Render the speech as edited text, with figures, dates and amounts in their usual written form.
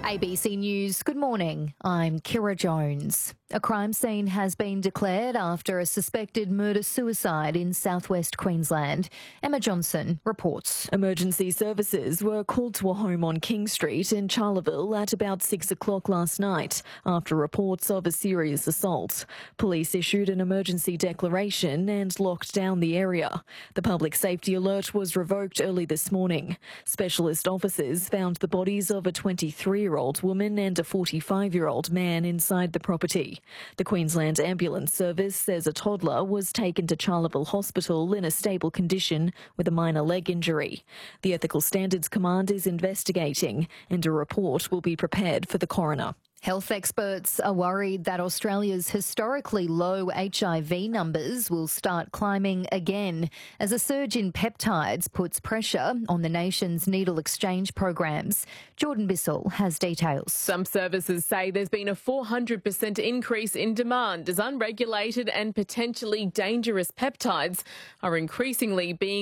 ABC News, good morning. I'm Kira Jones. A crime scene has been declared after a suspected murder-suicide in southwest Queensland. Emma Johnson reports. Emergency services were called to a home on King Street in Charleville at about 6 o'clock last night after reports of a serious assault. Police issued an emergency declaration and locked down the area. The public safety alert was revoked early this morning. Specialist officers found the bodies of a 23-year-old woman and a 45-year-old man inside the property. The Queensland Ambulance Service says a toddler was taken to Charleville Hospital in a stable condition with a minor leg injury. The Ethical Standards Command is investigating and a report will be prepared for the coroner. Health experts are worried that Australia's historically low HIV numbers will start climbing again as a surge in peptides puts pressure on the nation's needle exchange programs. Jordan Bissell has details. Some services say there's been a 400% increase in demand as unregulated and potentially dangerous peptides are increasingly being